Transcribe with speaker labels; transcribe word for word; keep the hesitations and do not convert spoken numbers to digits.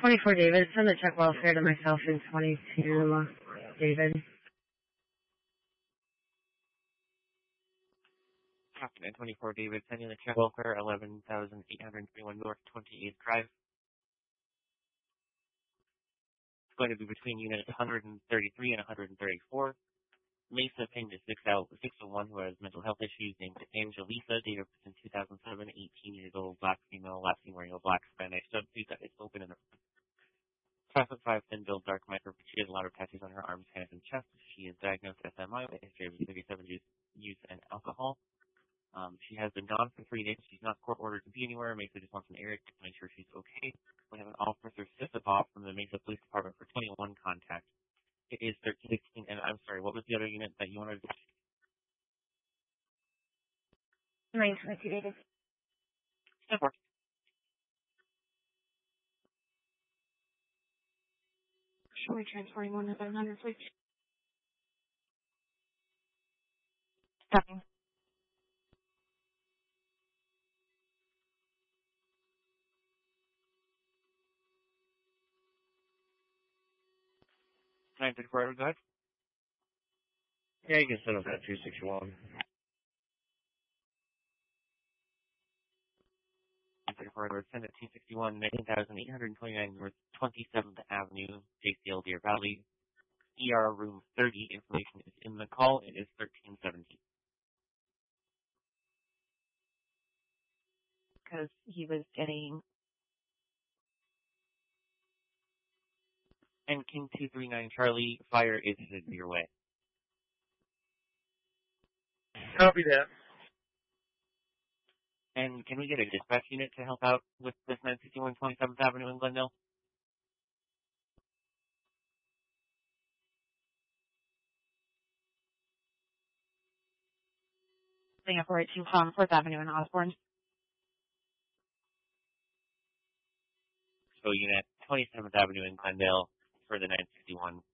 Speaker 1: twenty-four David, send the check welfare to myself and twenty-two David.
Speaker 2: Captain and twenty-four David, sending the check welfare, eleven thousand eight hundred twenty-one North twenty-eighth Drive. It's going to be between units one thirty-three and one thirty-four. Mesa pinned to six oh one who has mental health issues, named Angelisa, date of birth in two thousand seven, eighteen years old, black female, last seen wearing a black Spanish jumpsuit that is open and traffic five, thin build, dark micro. She has a lot of tattoos on her arms, hands, and chest. She is diagnosed with S M I with a history of thirty-seven use, use and alcohol. Um, she has been gone for three days. She's not court ordered to be anywhere. Mesa just wants an area to make sure she's okay. We have an officer Sissipov from the Mesa Police Department for twenty-one contact. It is thirteen sixteen, and I'm sorry, what was the other unit that you wanted to touch?
Speaker 1: nine twenty-two David.
Speaker 2: Step four.
Speaker 1: Show me transporting one to seven hundred, please. Stopping.
Speaker 2: nine thirty-four, go ahead.
Speaker 3: Yeah, you can set up that two sixty-one.
Speaker 2: nine thirty-four, North, send at two sixty-one, nineteen thousand eight hundred twenty-nine North twenty-seventh Avenue, J C L, Deer Valley. E R room thirty, information is in the call. It is thirteen seventeen.
Speaker 1: Because he was getting...
Speaker 2: And King two three nine Charlie, fire is headed your way.
Speaker 3: Copy that.
Speaker 2: And can we get a dispatch unit to help out with this nine sixty-one twenty-seventh Avenue in Glendale?
Speaker 1: Singapore to um, fourth Avenue in Osborne.
Speaker 2: So unit twenty-seventh Avenue in Glendale for the nine sixty-one